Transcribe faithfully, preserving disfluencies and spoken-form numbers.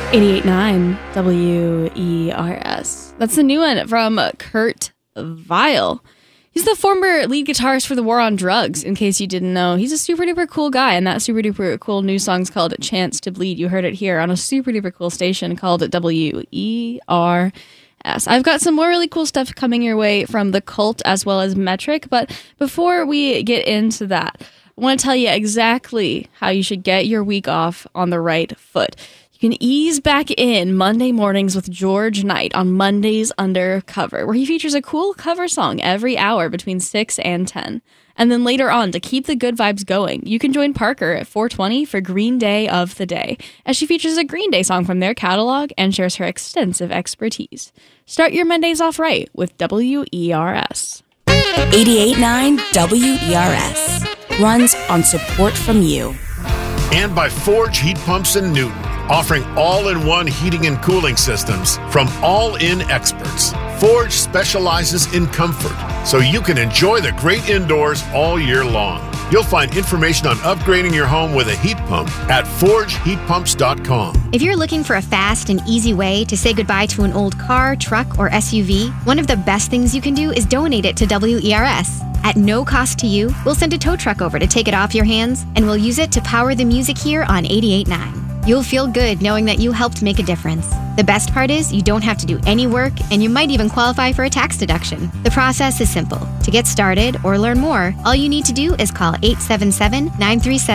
eighty-eight point nine W E R S. That's the new one from Kurt Vile. He's the former lead guitarist for the War on Drugs, in case you didn't know. He's a super duper cool guy, and that super duper cool new song's called Chance to Bleed. You heard it here on a super duper cool station called W E R S. I've got some more really cool stuff coming your way from The Cult as well as Metric, but before we get into that, I want to tell you exactly how you should get your week off on the right foot. You can ease back in Monday mornings with George Knight on Mondays Undercover, where he features a cool cover song every hour between six and ten. And then later on, to keep the good vibes going, you can join Parker at four twenty for Green Day of the Day, as she features a Green Day song from their catalog and shares her extensive expertise. Start your Mondays off right with W E R S. eighty-eight point nine W E R S runs on support from you. And by Forge Heat Pumps in Newton, offering all-in-one heating and cooling systems from all-in experts. Forge specializes in comfort, so you can enjoy the great indoors all year long. You'll find information on upgrading your home with a heat pump at forge heat pumps dot com. If you're looking for a fast and easy way to say goodbye to an old car, truck, or S U V, one of the best things you can do is donate it to W E R S. At no cost to you, we'll send a tow truck over to take it off your hands, and we'll use it to power the music here on eighty-eight point nine. You'll feel good knowing that you helped make a difference. The best part is you don't have to do any work, and you might even qualify for a tax deduction. The process is simple. To get started or learn more, all you need to do is call eight seven seven, nine three seven